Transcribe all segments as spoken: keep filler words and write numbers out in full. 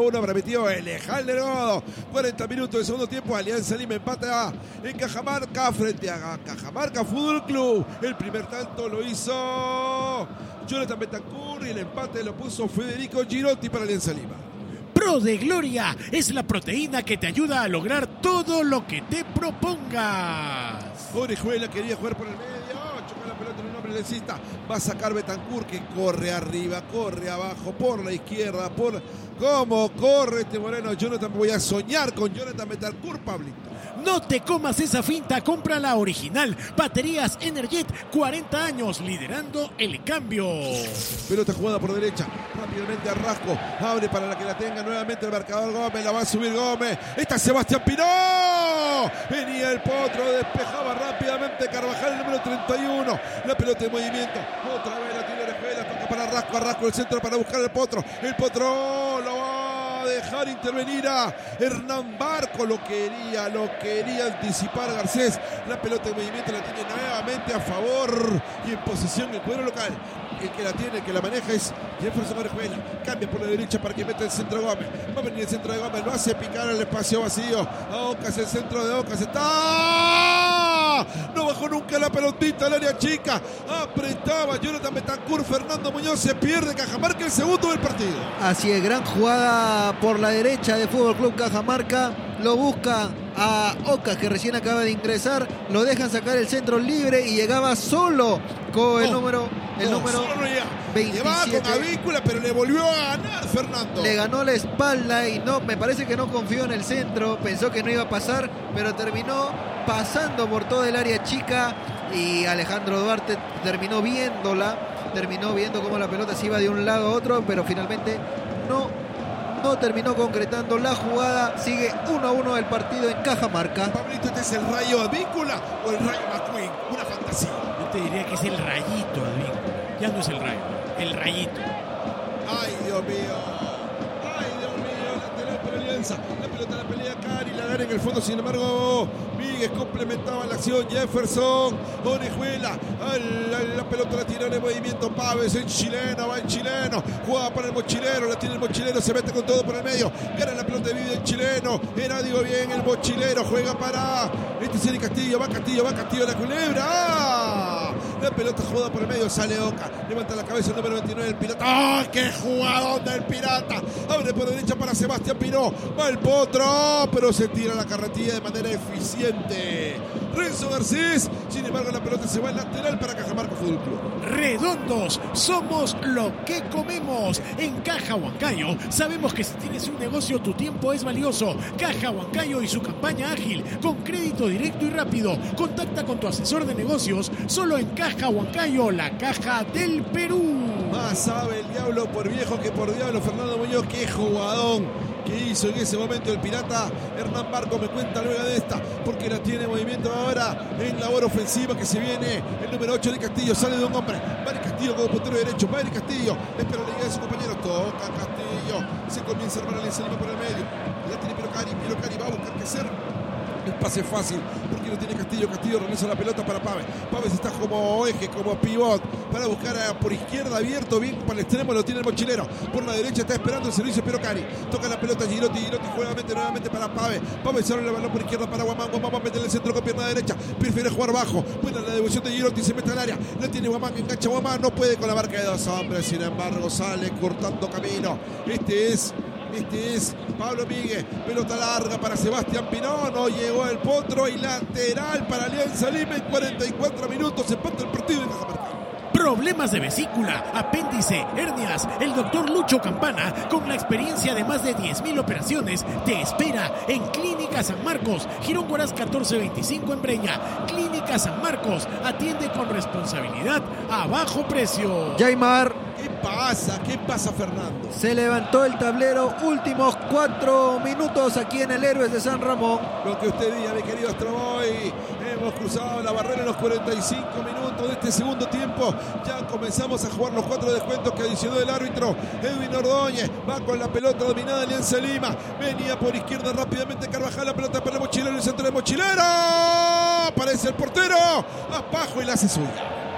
uno, habrá metido Alejandro. cuarenta minutos de segundo tiempo, Alianza Lima empata en Cajamarca frente a Cajamarca Fútbol Club. El primer tanto lo hizo Jonathan Betancur y el empate lo puso Federico Girotti para Alianza Lima. Pro de Gloria es la proteína que te ayuda a lograr todo lo que te propongas. Orejuela quería jugar por el medio, chocó la pelota en un hombre necesita, va a sacar Betancur que corre arriba, corre abajo, por la izquierda, por cómo corre este Moreno. Jonathan, voy a soñar con Jonathan Betancur, Pablito. No te comas esa finta, compra la original. Baterías Energet, cuarenta años liderando el cambio. Pelota jugada por derecha, rápidamente Arrasco, abre para la que la tenga nuevamente el marcador Gómez, la va a subir Gómez. Está Sebastián Pinó. Venía el Potro, despejaba rápidamente Carvajal, el número treinta y uno. La pelota en movimiento, otra vez la tiene Orejuela, toca para Arrasco, Arrasco el centro para buscar al Potro. El Potro lo va a dejar intervenir a Hernán Barco, lo quería, lo quería anticipar Garcés. La pelota en movimiento la tiene nuevamente a favor y en posición el cuadro local. El que la tiene, el que la maneja es Jefferson Orejuela. Cambia por la derecha para que meta el centro Gómez. Va a venir el centro de Gómez, lo hace picar al espacio vacío. A Ocas, el centro de Ocas está. No bajó nunca la pelotita al área chica. Apretaba Jonathan Betancur, Fernando Muñoz se pierde. Cajamarca el segundo del partido. Así es, gran jugada por la derecha de Fútbol Club Cajamarca. Lo busca a Ocas, que recién acaba de ingresar. Lo dejan sacar el centro libre y llegaba solo con el no, número el no, número solo no llega. veintisiete. Llevaba con Avícola, pero le volvió a ganar Fernando. Le ganó la espalda y no, me parece que no confió en el centro. Pensó que no iba a pasar, pero terminó pasando por toda el área chica. Y Alejandro Duarte terminó viéndola. Terminó viendo cómo la pelota se iba de un lado a otro, pero finalmente no No terminó concretando la jugada. Sigue uno a uno el partido en Cajamarca. Pablito, ¿este es el Rayo Advíncula o el Rayo McQueen? Una fantasía. Yo te diría que es el Rayito Advíncula. Ya no es el Rayo, el Rayito. Ay, Dios mío. Ay, Dios mío. Lateral para Alianza. La pelota la pelea Cari, la gana en el fondo. Sin embargo, Víguez complementaba la acción. Jefferson, Orejuela. La, la pelota la tira en movimiento. Paves en chileno, va en chileno. Juega para el mochilero, la tiene el mochilero. Se mete con todo por el medio. Gana la pelota de Víguez en chileno. Era, digo bien, el mochilero. Juega para este es Eric Castillo. Va Castillo, va Castillo, la culebra. ¡Ah! La pelota jugada por el medio. Sale Oca. Levanta la cabeza el número veintinueve del Pirata. ¡Ah! ¡Qué jugadón del Pirata! Abre por derecha para Sebastián Pinó. Va el Potro, pero se tira la carretilla de manera eficiente. Renzo Garcés. Sin embargo, la pelota se va al lateral para Cajamarca Fútbol Club. Redondos, somos lo que comemos. En Caja Huancayo sabemos que si tienes un negocio tu tiempo es valioso. Caja Huancayo y su campaña ágil con crédito directo y rápido. Contacta con tu asesor de negocios solo en Caja Huancayo, la caja del Perú. Más sabe el diablo por viejo que por diablo. Fernando Muñoz, qué jugadón que hizo en ese momento el Pirata. Hernán Barco me cuenta luego de esta, porque la tiene en movimiento ahora en labor ofensiva que se viene el número ocho de Castillo. Sale de un hombre, va el Castillo como puntero derecho, va el Castillo, espera la llegada de su compañero, toca Castillo, se comienza a armar el Alianza Lima por el medio, la tiene Pirocari, Pirocari va a buscar que hacer el pase fácil, porque lo tiene Castillo. Castillo realiza la pelota para Paves. Paves está como eje, como pivot, para buscar a, por izquierda abierto, bien para el extremo, lo tiene el mochilero. Por la derecha está esperando el servicio Pirocari. Toca la pelota Girotti, Girotti juega nuevamente, nuevamente para Paves. Paves abre el balón por izquierda para Guamán. Guamán va a meter en el centro con pierna derecha. Prefiere jugar bajo. Buena la devolución de Girotti, se mete al área. La tiene Guamán, engancha Guamán, no puede con la marca de dos hombres. Sin embargo, sale cortando camino. Este es... Este es Pablo Míguez, pelota larga para Sebastián Pinó, no llegó el Potro y lateral para Alianza Lima en cuarenta y cuatro minutos, empata el partido en Cajamarca. Problemas de vesícula, apéndice, hernias. El doctor Lucho Campana, con la experiencia de más de diez mil operaciones, te espera en Clínica San Marcos, Girón Huaraz catorce veinticinco en Breña. Clínica San Marcos, atiende con responsabilidad a bajo precio. Jaimar. ¿Qué pasa? ¿Qué pasa, Fernando? Se levantó el tablero, últimos cuatro minutos aquí en el Héroes de San Ramón. Lo que usted diga, mi querido Astroboy. Hemos cruzado la barrera en los cuarenta y cinco minutos de este segundo tiempo. Ya comenzamos a jugar los cuatro descuentos que adicionó el árbitro Edwin Ordóñez. Va con la pelota dominada Alianza Lima. Venía por izquierda rápidamente Carvajal. La pelota para el mochilero, el centro del mochilero. Aparece el portero. Abajo y la hace suya.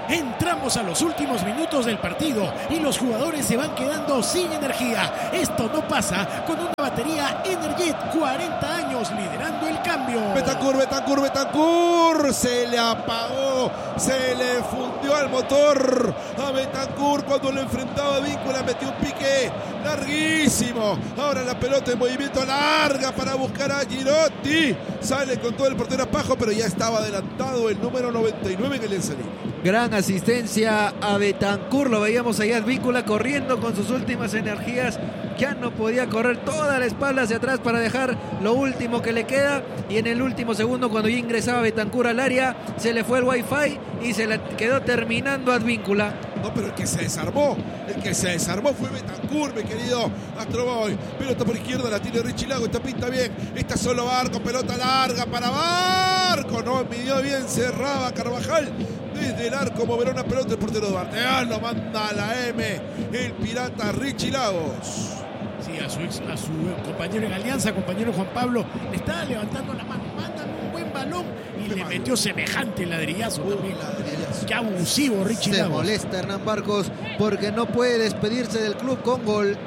Entramos a los últimos minutos del partido y los jugadores se van quedando sin energía. Esto no pasa con una batería Energet, cuarenta años liderando el cambio. Bentancur, Bentancur, Bentancur. Se le apagó, se le fundió al motor a Bentancur cuando lo enfrentaba a Víncula. Metió un pique larguísimo. Ahora la pelota en movimiento larga para buscar a Girotti. Sale con todo el portero a Pajo, pero ya estaba adelantado el número noventa y nueve en el ensalín. Gran asistencia a Bentancur, lo veíamos allá Víncula corriendo con sus últimas energías, ya no podía correr toda la espalda hacia atrás para dejar lo último que le queda, y en el último segundo cuando ya ingresaba Bentancur al área se le fue el wifi y se le quedó terminando Advíncula. No, pero el que se desarmó, el que se desarmó fue Bentancur, mi querido Astroboy. Pelota por izquierda, la tiene Richie Lago, esta pinta bien, está solo Barco, pelota larga para Barco, no midió bien, cerraba Carvajal. Desde el arco moverá una pelota el portero Duarte. Ah, lo manda a la M el pirata Richie Lagos. Sí, a su, ex, a su compañero en Alianza, compañero Juan Pablo, le estaba levantando la mano, mandan un buen balón y Qué le mal. metió semejante ladrillazo uh, también. Ladrillazo. Qué abusivo Richie Se Lagos. Se molesta Hernán Barcos porque no puede despedirse del club con gol.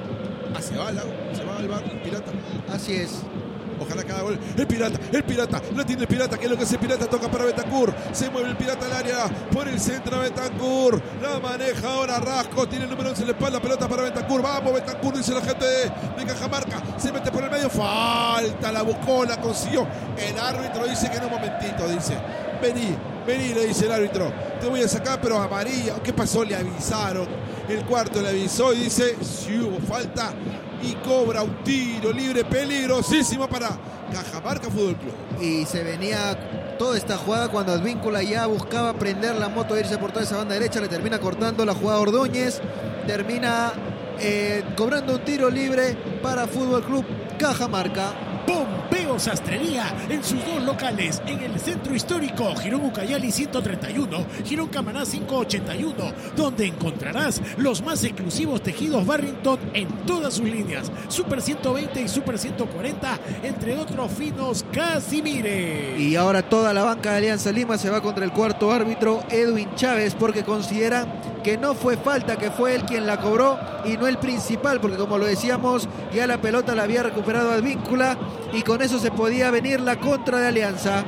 Ah, se va el, se va el, bar, el pirata. Así es. Ojalá cada gol. El pirata, el pirata, lo tiene el pirata, que es lo que hace el pirata, toca para Bentancur. Se mueve el pirata al área, por el centro Bentancur. La maneja ahora Rasco, tiene el número once en la espalda, pelota para Bentancur. Vamos, Bentancur, dice la gente de, de Cajamarca. Se mete por el medio, falta, la buscó, la consiguió. El árbitro dice que en un momentito, dice. Vení, vení, le dice el árbitro. Te voy a sacar, pero amarilla. ¿Qué pasó? Le avisaron. El cuarto le avisó y dice, si hubo falta. Y cobra un tiro libre peligrosísimo para Cajamarca Fútbol Club. Y se venía toda esta jugada cuando Advíncula ya buscaba prender la moto e irse por toda esa banda derecha. Le termina cortando la jugada Ordóñez. Termina eh, cobrando un tiro libre para Fútbol Club Cajamarca. Pompeo Sastrería en sus dos locales, en el centro histórico Girón Ucayali ciento treinta y uno, Girón Camaná quinientos ochenta y uno, donde encontrarás los más exclusivos tejidos Barrington en todas sus líneas, Super ciento veinte y Super ciento cuarenta, entre otros finos Casimire. Y ahora toda la banca de Alianza Lima se va contra el cuarto árbitro Edwin Chávez, porque consideran que no fue falta, que fue él quien la cobró y no el principal, porque como lo decíamos, ya la pelota la había recuperado Advíncula y con eso se podía venir la contra de Alianza.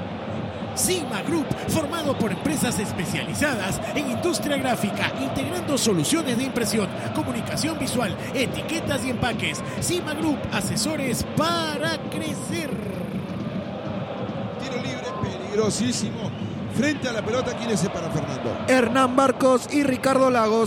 Sigma Group, formado por empresas especializadas en industria gráfica, integrando soluciones de impresión, comunicación visual, etiquetas y empaques. Sigma Group, asesores para crecer. Tiro libre, peligrosísimo. Frente a la pelota, ¿quién es para Fernando? Hernán Barcos y Ricardo Lagos.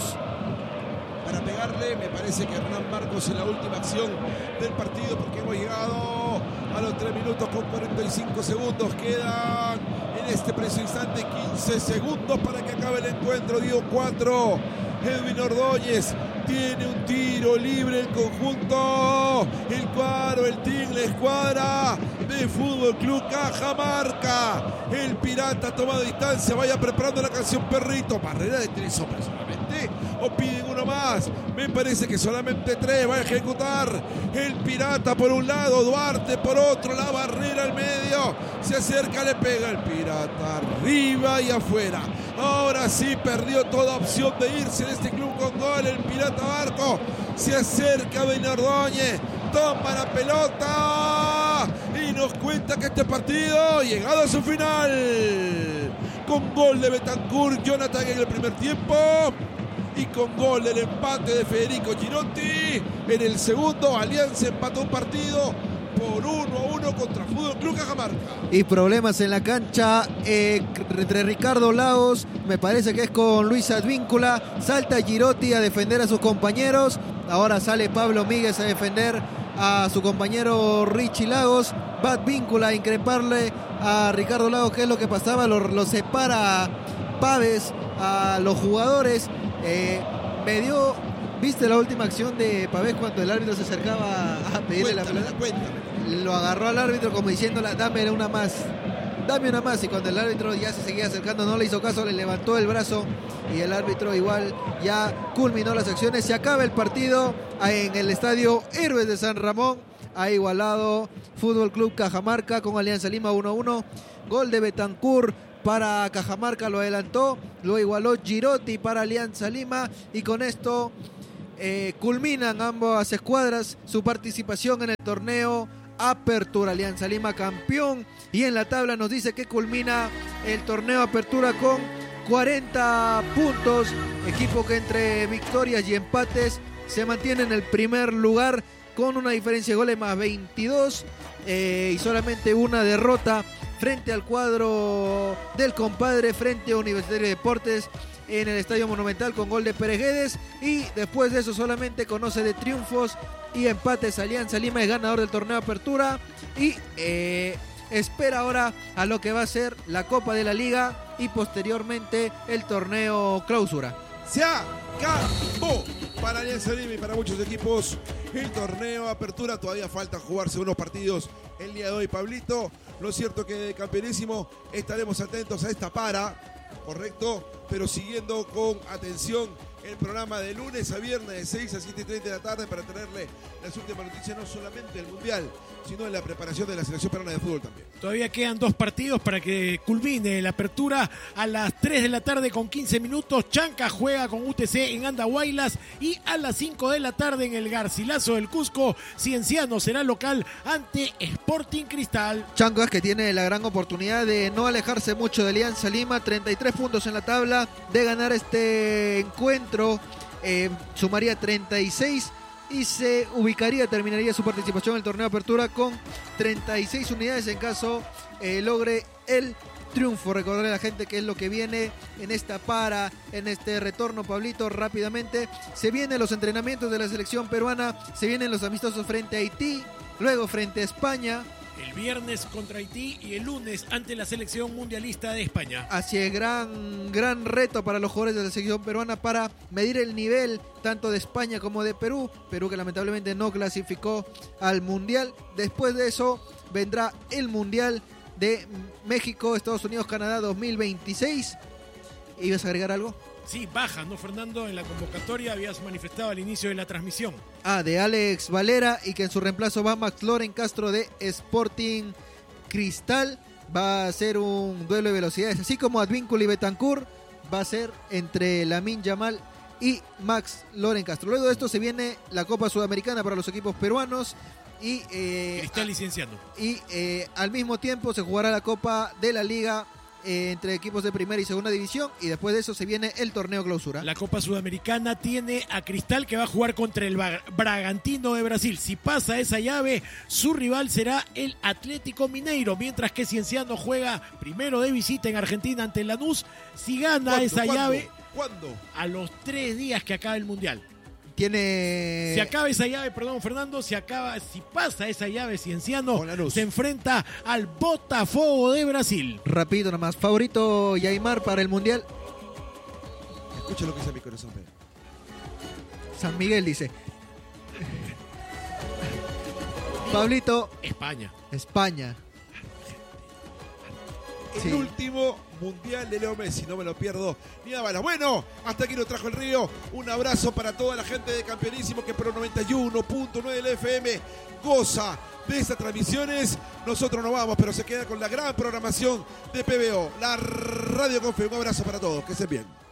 Para pegarle, me parece que Hernán Barcos en la última acción del partido, porque hemos llegado a los tres minutos con cuarenta y cinco segundos. Quedan en este preciso instante quince segundos para que acabe el encuentro. Dio cuatro. Edwin Ordóñez tiene un tiro libre el conjunto. El cuadro, el team, la escuadra de Fútbol Club Cajamarca. El pirata ha tomado distancia. Vaya preparando la canción Perrito. Barrera de tres hombres solamente. O piden uno más. Me parece que solamente tres va a ejecutar el pirata por un lado, Duarte por otro, la barrera al medio. Se acerca, le pega el pirata arriba y afuera. Ahora sí perdió toda opción de irse de este club con gol. El pirata Barco se acerca a Ben Ordóñez, toma la pelota y nos cuenta que este partido ha llegado a su final. Con gol de Bentancur, Jonathan en el primer tiempo. Y con gol del empate de Federico Girotti en el segundo, Alianza empató un partido por uno a uno contra Fútbol Club Cajamarca. Y problemas en la cancha eh, entre Ricardo Lagos, me parece que es con Luis Advíncula. Salta Girotti a defender a sus compañeros. Ahora sale Pablo Míguez a defender a su compañero Richie Lagos. Va Advíncula a increparle a Ricardo Lagos qué es lo que pasaba. Lo, lo separa Paves a los jugadores. Eh, me dio, ¿viste la última acción de Pavés cuando el árbitro se acercaba a pedirle cuéntame, la pelota? Cuéntame. Lo agarró al árbitro como diciéndole, dame una más, dame una más. Y cuando el árbitro ya se seguía acercando, no le hizo caso, le levantó el brazo y el árbitro igual ya culminó las acciones. Se acaba el partido en el estadio Héroes de San Ramón. Ha igualado Fútbol Club Cajamarca con Alianza Lima uno a uno. Gol de Bentancur para Cajamarca, lo adelantó, lo igualó Girotti para Alianza Lima y con esto eh, culminan ambas escuadras su participación en el torneo Apertura. Alianza Lima campeón y en la tabla nos dice que culmina el torneo Apertura con cuarenta puntos, equipo que entre victorias y empates se mantiene en el primer lugar con una diferencia de goles más veintidós eh, y solamente una derrota frente al cuadro del compadre, frente a Universitario de Deportes en el Estadio Monumental con gol de Pérez Guedes, y después de eso solamente conoce de triunfos y empates. Alianza Lima es ganador del torneo Apertura y eh, espera ahora a lo que va a ser la Copa de la Liga y posteriormente el torneo Clausura. Se acabó para Alianza Lima y para muchos equipos el torneo Apertura. Todavía falta jugarse unos partidos el día de hoy, Pablito. Lo cierto que de Campeonísimo estaremos atentos a esta para, correcto, pero siguiendo con atención el programa de lunes a viernes de seis a siete y treinta de la tarde para tenerle las últimas noticias, no solamente del Mundial, sino en la preparación de la selección peruana de fútbol también. Todavía quedan dos partidos para que culmine la apertura a las tres de la tarde con quince minutos. Chanca juega con U T C en Andahuaylas y a las cinco de la tarde en el Garcilaso del Cusco, Cienciano será local ante Sporting Cristal. Chancas que tiene la gran oportunidad de no alejarse mucho de Alianza Lima, treinta y tres puntos en la tabla, de ganar este encuentro eh, sumaría treinta y seis y se ubicaría, terminaría su participación en el torneo Apertura con treinta y seis unidades en caso eh, logre el triunfo. Recordarle a la gente que es lo que viene en esta para, en este retorno, Pablito, rápidamente. Se vienen los entrenamientos de la selección peruana, se vienen los amistosos frente a Haití, luego frente a España. El viernes contra Haití y el lunes ante la selección mundialista de España. Así es, gran, gran reto para los jugadores de la selección peruana para medir el nivel tanto de España como de Perú. Perú que lamentablemente no clasificó al Mundial. Después de eso vendrá el Mundial de México, Estados Unidos, Canadá dos mil veintiséis. ¿Ibas a agregar algo? Sí, baja, ¿no, Fernando? En la convocatoria habías manifestado al inicio de la transmisión. Ah, de Alex Valera, y que en su reemplazo va Max Loren Castro de Sporting Cristal. Va a ser un duelo de velocidades, así como Advíncula y Betancourt. Va a ser entre Lamine Yamal y Max Loren Castro. Luego de esto se viene la Copa Sudamericana para los equipos peruanos. Y, eh, Cristal licenciando. Y eh, al mismo tiempo se jugará la Copa de la Liga Eh, entre equipos de primera y segunda división, y después de eso se viene el torneo Clausura. La Copa Sudamericana tiene a Cristal que va a jugar contra el Bragantino de Brasil. Si pasa esa llave, su rival será el Atlético Mineiro, mientras que Cienciano juega primero de visita en Argentina ante el Lanús. Si gana esa ¿Cuándo? llave, ¿Cuándo? a los tres días que acabe el Mundial. Tiene... Si acaba esa llave, perdón, Fernando, si acaba, si pasa esa llave, Cienciano se enfrenta al Botafogo de Brasil. Rápido nomás, favorito Yaimar para el Mundial. Escucha lo que dice mi corazón, Pedro. San Miguel dice. Pablito. España. España. El Sí. último Mundial de Leo Messi, no me lo pierdo ni a balas. Bueno, hasta aquí nos trajo el Río. Un abrazo para toda la gente de Campeonísimo que por noventa y uno punto nueve del F M goza de estas transmisiones. Nosotros no vamos, pero se queda con la gran programación de P B O, la Radio Confe. Un abrazo para todos, que estén bien.